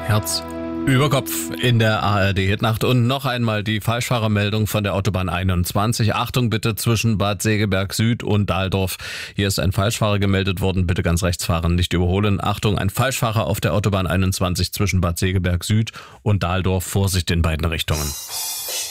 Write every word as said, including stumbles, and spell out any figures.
Herz über Kopf in der A R D-Hitnacht und noch einmal die Falschfahrermeldung von der Autobahn einundzwanzig. Achtung bitte zwischen Bad Segeberg Süd und Dahldorf. Hier ist ein Falschfahrer gemeldet worden. Bitte ganz rechts fahren, nicht überholen. Achtung, ein Falschfahrer auf der Autobahn einundzwanzig zwischen Bad Segeberg Süd und Dahldorf. Vorsicht in beiden Richtungen.